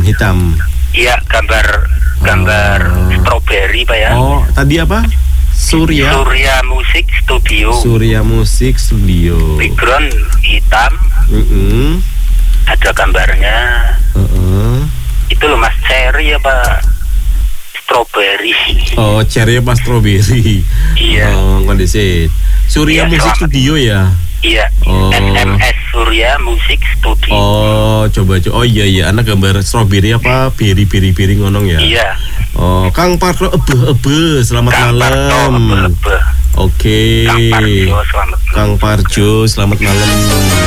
hitam. Iya, gambar stroberi Pak ya. Oh, tadi apa? Surya Musik Studio. Surya Musik Studio. Background hitam. Ada gambarnya. Itu loh Mas, cherry ya Pak. Strawberry. Oh, cherry apa strawberry? Iya. Oh, kondisi. Surya Musik Studio ya? Iya. Oh. SMS Surya Musik Studio. Oh, coba. Oh iya, anak gambar strawberry apa? Beri ngonong ya? Iya. Oh, Kang Parto selamat malam. Oke. Kang Parjo, selamat malam. Kang Parjo, selamat malam.